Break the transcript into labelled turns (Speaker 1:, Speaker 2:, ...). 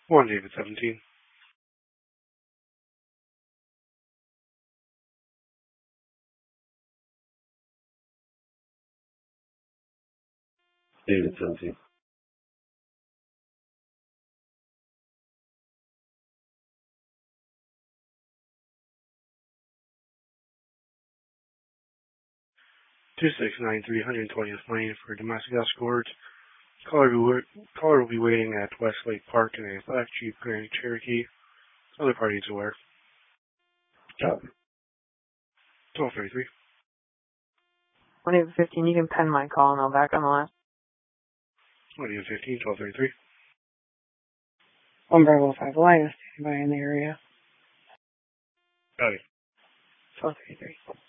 Speaker 1: 1 David 17.
Speaker 2: David 17.
Speaker 1: Two 120th Lane for domestic escort. Caller will be waiting at Westlake Park in a black Jeep Grand Cherokee. Other parties aware.
Speaker 2: Copy.
Speaker 1: 1233.
Speaker 3: 1 David 15, you can pen my call and I'll back on the last.
Speaker 1: 1 David 15, 1233.
Speaker 3: 1 Bravo 5 Alliance, standing by in the area.
Speaker 1: Copy.
Speaker 3: 1233.